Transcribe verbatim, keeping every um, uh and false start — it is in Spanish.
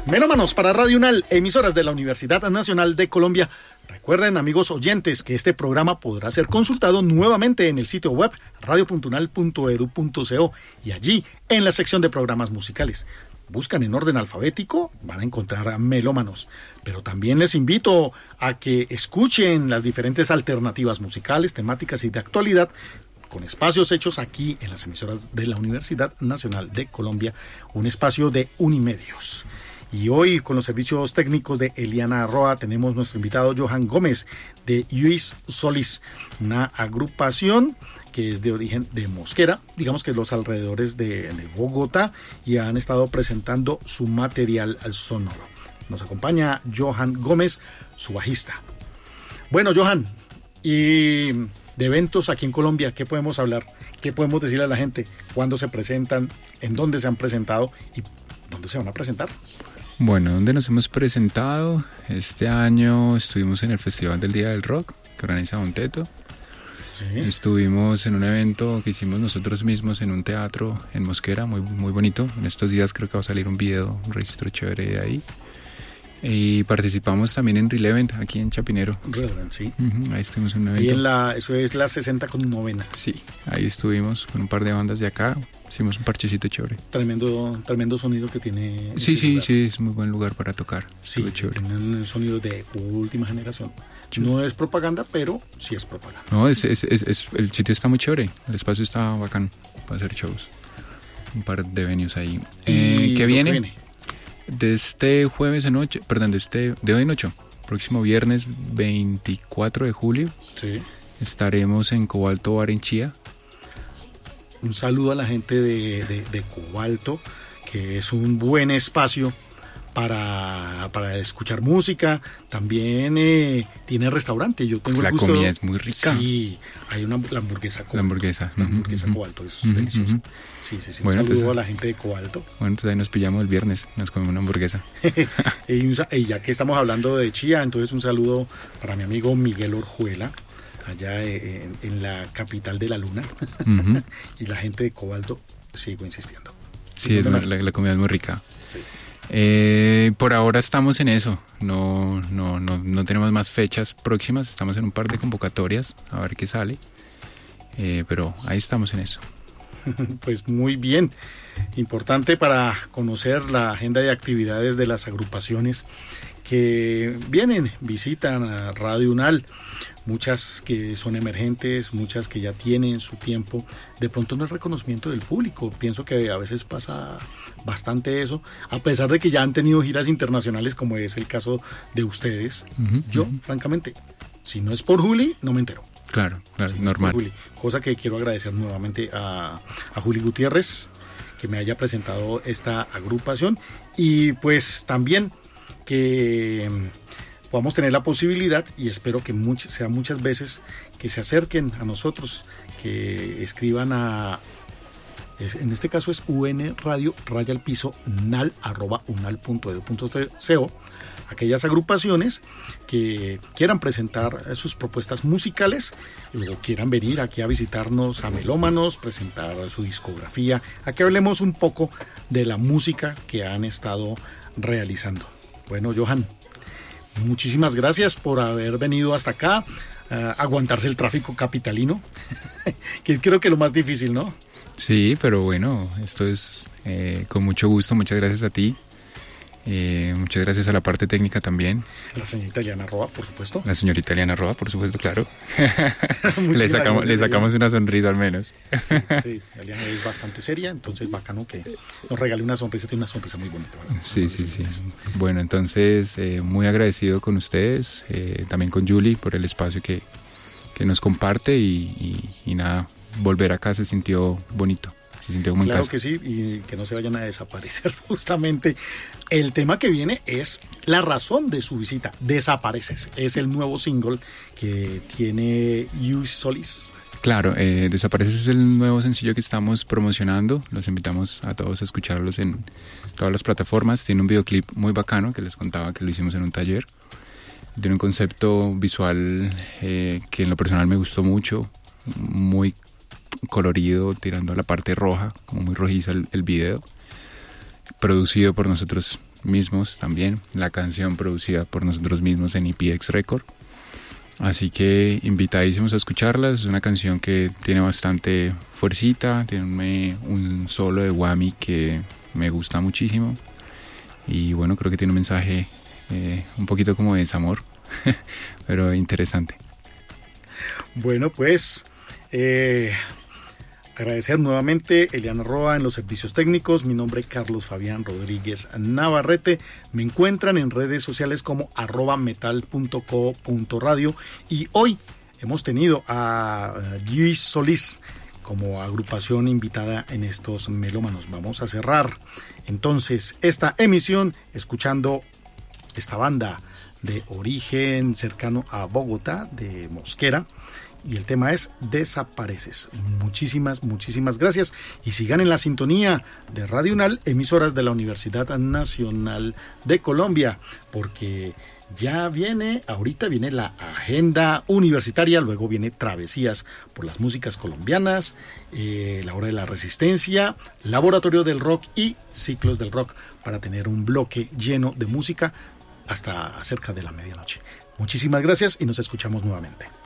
Melómanos para Radio UNAL, emisoras de la Universidad Nacional de Colombia. Recuerden, amigos oyentes, que este programa podrá ser consultado nuevamente en el sitio web radio punto unal punto edu punto co y allí en la sección de programas musicales. Buscan en orden alfabético, van a encontrar a Melómanos. Pero también les invito a que escuchen las diferentes alternativas musicales, temáticas y de actualidad, con espacios hechos aquí en las emisoras de la Universidad Nacional de Colombia, un espacio de Unimedios. Y hoy, con los servicios técnicos de Eliana Roa, tenemos nuestro invitado Johan Gómez de Lluís Solís, una agrupación que es de origen de Mosquera, digamos que los alrededores de, de Bogotá, y han estado presentando su material sonoro. Nos acompaña Johan Gómez, su bajista. Bueno, Johan, y de eventos aquí en Colombia, ¿qué podemos hablar? ¿Qué podemos decirle a la gente? ¿Cuándo se presentan? ¿En dónde se han presentado? ¿Y dónde se van a presentar? Bueno, ¿dónde nos hemos presentado? Este año estuvimos en el Festival del Día del Rock, que organiza Bonteto. Sí. Estuvimos en un evento que hicimos nosotros mismos en un teatro en Mosquera, muy, muy bonito. En estos días creo que va a salir un video, un registro chévere de ahí. Y participamos también en Relevant, aquí en Chapinero. Relevant, sí. Uh-huh, ahí estuvimos en un evento. Y en la, eso es la sesenta con novena. Sí, ahí estuvimos con un par de bandas de acá. Hicimos un parchecito chévere. Tremendo, tremendo sonido que tiene. Sí, sí, lugar. sí, es muy buen lugar para tocar. Sí, chévere. Tienen el sonido de última generación. Sí. No es propaganda, pero sí es propaganda. No, es, es, es, es, el sitio está muy chévere. El espacio está bacán para hacer shows. Un par de venues ahí. Eh, ¿Qué viene? viene? De este jueves en ocho, perdón, de este, de hoy en ocho, próximo viernes veinticuatro de julio, sí. Estaremos en Cobalto Bar en Chía. Un saludo a la gente de, de, de Cobalto, que es un buen espacio para, para escuchar música. También eh, tiene restaurante. Yo tengo la el gusto, comida es muy rica. Sí, hay una la hamburguesa Cobalto. La hamburguesa. La hamburguesa uh-huh. Cobalto es uh-huh. deliciosa. Sí, sí, sí. Bueno, un saludo entonces, a la gente de Cobalto. Bueno, entonces ahí nos pillamos el viernes, nos comemos una hamburguesa. y, un, y ya que estamos hablando de Chía, entonces un saludo para mi amigo Miguel Orjuela, allá en, en la capital de la luna. Uh-huh. Y la gente de Cobalto, sigo insistiendo. Sí, es, la, la comida es muy rica. Sí. Eh, por ahora estamos en eso, no, no, no, no tenemos más fechas próximas, estamos en un par de convocatorias, a ver qué sale, eh, pero ahí estamos en eso. Pues muy bien, importante para conocer la agenda de actividades de las agrupaciones que vienen, visitan a Radio UNAL, muchas que son emergentes, muchas que ya tienen su tiempo. De pronto no es reconocimiento del público, pienso que a veces pasa bastante eso, a pesar de que ya han tenido giras internacionales, como es el caso de ustedes. Uh-huh, Yo, uh-huh. francamente, si no es por Juli, no me entero. Claro, claro, sí, normal. Juli, cosa que quiero agradecer nuevamente a, a Juli Gutiérrez, que me haya presentado esta agrupación, y pues también que podamos tener la posibilidad, y espero que much, sea muchas veces, que se acerquen a nosotros, que escriban a, en este caso es un radio raya al piso nal arroba unal punto edu punto co, aquellas agrupaciones que quieran presentar sus propuestas musicales o quieran venir aquí a visitarnos a Melómanos, presentar su discografía, a que hablemos un poco de la música que han estado realizando. Bueno, Johan, muchísimas gracias por haber venido hasta acá, uh, aguantarse el tráfico capitalino, que creo que es lo más difícil, ¿no? Sí, pero bueno, esto es eh, con mucho gusto, muchas gracias a ti. Eh, muchas gracias a la parte técnica también. La señorita Eliana Roa, por supuesto. La señorita Eliana Roa, por supuesto, claro. le sacamos, gracias, le sacamos una sonrisa al menos. sí, sí, Eliana es bastante seria, entonces bacano que nos regale una sonrisa, tiene una sonrisa muy bonita, ¿verdad? Sí, sí, sí. Bueno, entonces, eh, muy agradecido con ustedes, eh, también con Julie por el espacio que, que nos comparte y, y, y nada, volver acá se sintió bonito. Se sintió como claro en casa. Que sí, y que no se vayan a desaparecer. Justamente el tema que viene es la razón de su visita, Desapareces. Es el nuevo single que tiene Lluís Solís. Claro, eh, Desapareces es el nuevo sencillo que estamos promocionando. Los invitamos a todos a escucharlos en todas las plataformas. Tiene un videoclip muy bacano que les contaba que lo hicimos en un taller. Tiene un concepto visual eh, que en lo personal me gustó mucho, muy colorido, tirando a la parte roja, como muy rojiza el, el video, producido por nosotros mismos también, la canción producida por nosotros mismos en E P X Record. Así que invitadísimos a escucharla. Es una canción que tiene bastante fuercita, tiene un solo de Whammy que me gusta muchísimo y bueno, creo que tiene un mensaje eh, un poquito como de desamor, pero interesante. Bueno, pues eh, agradecer nuevamente a Eliana Roa en los servicios técnicos. Mi nombre es Carlos Fabián Rodríguez Navarrete. Me encuentran en redes sociales como arroba metal punto co punto radio y hoy hemos tenido a Luis Solís como agrupación invitada en estos melómanos. Vamos a cerrar entonces esta emisión escuchando esta banda de origen cercano a Bogotá, de Mosquera, y el tema es Desapareces. Muchísimas, muchísimas gracias y sigan en la sintonía de Radio UNAL, emisoras de la Universidad Nacional de Colombia, porque ya viene, ahorita viene la agenda universitaria, luego viene Travesías por las músicas colombianas, eh, la hora de la resistencia, Laboratorio del Rock y Ciclos del Rock, para tener un bloque lleno de música hasta cerca de la medianoche. Muchísimas gracias y nos escuchamos nuevamente.